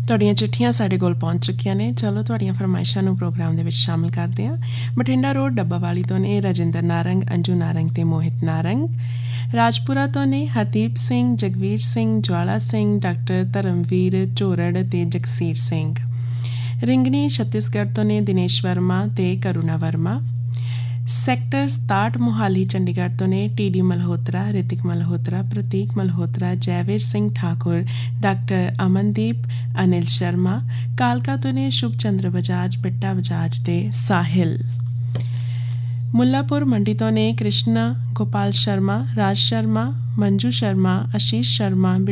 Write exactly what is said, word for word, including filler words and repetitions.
ਤੁਹਾਡੀਆਂ ਚਿੱਠੀਆਂ ਸਾਡੇ ਕੋਲ ਪਹੁੰਚ ਚੁੱਕੀਆਂ ਨੇ। ਚਲੋ ਤੁਹਾਡੀਆਂ ਫਰਮਾਇਸ਼ਾਂ ਨੂੰ ਪ੍ਰੋਗਰਾਮ ਦੇ ਵਿੱਚ ਸ਼ਾਮਲ ਕਰਦੇ ਹਾਂ। ਬਠਿੰਡਾ ਰੋਡ ਡੱਬਾਵਾਲੀ ਤੋਂ ਨੇ ਰਜਿੰਦਰ ਨਾਰੰਗ, ਅੰਜੂ ਨਾਰੰਗ ਤੇ ਮੋਹਿਤ ਨਾਰੰਗ। ਰਾਜਪੁਰਾ ਤੋਂ ਨੇ ਹਰਦੀਪ ਸਿੰਘ, ਜਗਵੀਰ ਸਿੰਘ, ਜਵਾਲਾ ਸਿੰਘ, ਡਾਕਟਰ ਧਰਮਵੀਰ ਝੋਰੜ ਤੇ ਜਗਸੀਰ ਸਿੰਘ। ਰਿੰਗਣੀ ਛੱਤੀਸਗੜ੍ਹ ਤੋਂ ਨੇ ਦਿਨੇਸ਼ ਵਰਮਾ ਤੇ ਕਰੁਣਾ ਵਰਮਾ। ਸੈਕਟਰ ਸਤਾਹਠ ਮੋਹਾਲੀ ਚੰਡੀਗੜ੍ਹ ਤੋਂ ਨੇ ਟੀ ਡੀ ਮਲਹੋਤਰਾ, ਰਿਤਿਕ ਮਲਹੋਤਰਾ, ਪ੍ਰਤੀਕ ਮਲਹੋਤਰਾ, ਜੈਵੀਰ ਸਿੰਘ ਠਾਕੁਰ, ਡਾਕਟਰ ਅਮਨਦੀਪ, ਅਨਿਲ ਸ਼ਰਮਾ। ਕਾਲਕਾ ਤੋਂ ਨੇ ਸ਼ੁਭ ਚੰਦਰ ਬਜਾਜ, ਬਿੱਟਾ ਬਜਾਜ ਤੇ ਸਾਹਿਲ। ਮੁੱਲਾਪੁਰ ਮੰਡੀ ਤੋਂ ਨੇ ਕ੍ਰਿਸ਼ਨਾ ਗੋਪਾਲ ਸ਼ਰਮਾ, ਰਾਜ ਸ਼ਰਮਾ, ਮੰਜੂ ਸ਼ਰਮਾ, ਆਸ਼ੀਸ਼ ਸ਼ਰਮਾ,